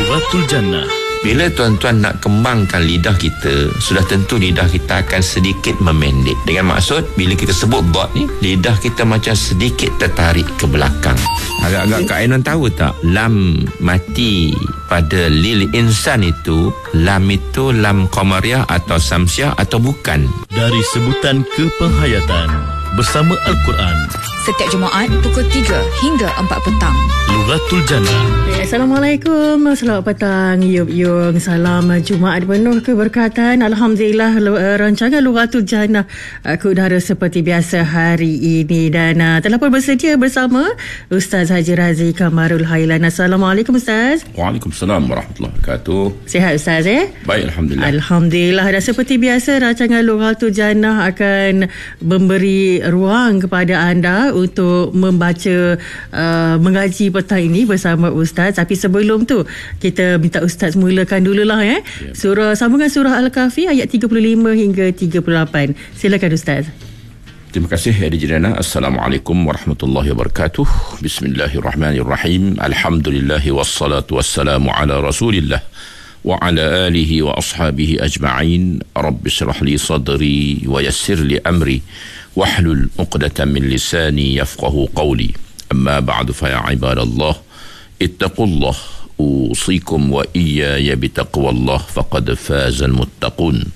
Lughatul Jannah. Bila tuan-tuan nak kembangkan lidah kita, sudah tentu lidah kita akan sedikit memendek. Dengan maksud, bila kita sebut dot ni, lidah kita macam sedikit tertarik ke belakang. Agak-agak Kak Ainon tahu tak? Lam mati pada lil insan itu, lam itu lam qamariyah atau samsiah atau bukan? Dari sebutan kepenghayatan bersama Al-Quran. Setiap Jumaat pukul 3 hingga 4 petang. Lughatul Jannah. Assalamualaikum. Selamat petang. Yung salam Jumaat penuh keberkatan. Alhamdulillah, rancangan Lughatul Jannah ke udara seperti biasa hari ini. Dan telah pun bersedia bersama Ustaz Haji Razi Kamarul Hailan. Assalamualaikum Ustaz. Waalaikumsalam warahmatullahi wabarakatuh. Sihat Ustaz Baik, Alhamdulillah. Alhamdulillah. Dan seperti biasa, rancangan Lughatul Jannah akan memberi ruang kepada anda untuk membaca, mengaji petang ini bersama Ustaz. Tapi sebelum tu, kita minta Ustaz mulakan dululah ya. Sambungan surah Al-Kahfi ayat 35 hingga 38. Silakan Ustaz. Terima kasih Adi Jirana. Assalamualaikum warahmatullahi wabarakatuh. Bismillahirrahmanirrahim. Alhamdulillahi wassalatu wassalamu ala rasulillah wa ala alihi wa ashabihi ajma'in. Rabbi syrah li sadri wa yassir li amri wahlul 'uqdatam min lisani yafqahu qawli. Amma ba'du fa ya ibadallah ittaqullah usikum wa iyaya bitaqwallah faqad fazal muttaqun.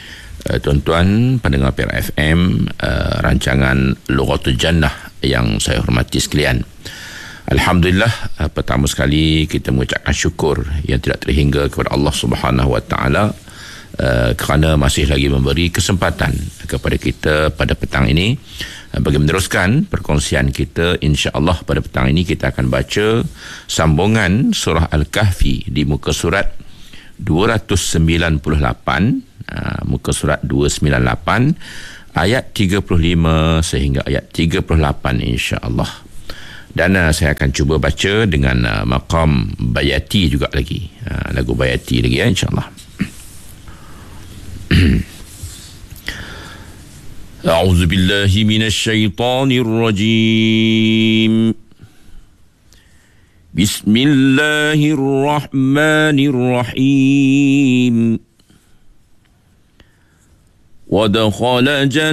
Tuan-tuan pendengar PER FM, rancangan Lughatul Jannah yang saya hormati sekalian. Alhamdulillah, pertama sekali kita mengucapkan syukur yang tidak terhingga kepada Allah Subhanahu wa taala kerana masih lagi memberi kesempatan kepada kita pada petang ini bagi meneruskan perkongsian kita. InsyaAllah pada petang ini kita akan baca sambungan surah Al-Kahfi di muka surat 298, muka surat 298 ayat 35 sehingga ayat 38 insyaAllah. Dan saya akan cuba baca dengan maqam Bayati juga lagi, lagu Bayati lagi ya, insyaAllah. أعوذ بالله من الشيطان الرجيم بسم الله الرحمن الرحيم ودخل